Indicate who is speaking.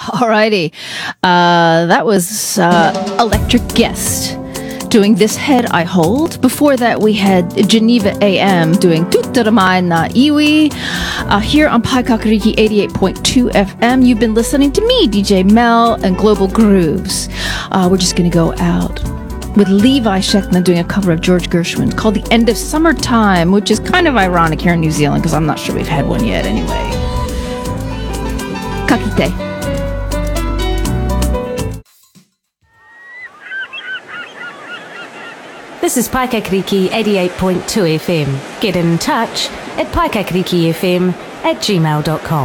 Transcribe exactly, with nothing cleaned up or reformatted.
Speaker 1: Alrighty. Uh, that was uh, Electric Guest doing This Head I Hold. Before that, we had Geneva A M doing Tutaramai na Iwi. Uh, here on Paikakariki eighty-eight point two F M, you've been listening to me, D J Mel, and Global Grooves. Uh, we're just going to go out with Levi Sheckman doing a cover of George Gershwin called The End of Summertime, which is kind of ironic here in New Zealand because I'm not sure we've had one yet anyway. Kakite.
Speaker 2: This is Paikakariki eighty-eight point two F M. Get in touch at paikakarikifm at gmail dot com.